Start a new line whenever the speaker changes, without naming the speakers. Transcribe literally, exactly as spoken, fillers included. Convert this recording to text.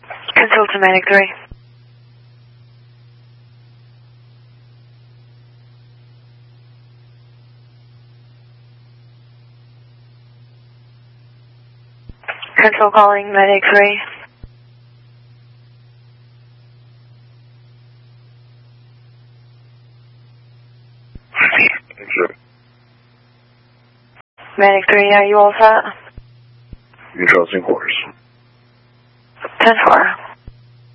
Control to Medic three. Control calling Medic three.
Sure.
Medic three, are you all set?
Control, same quarters.
ten four.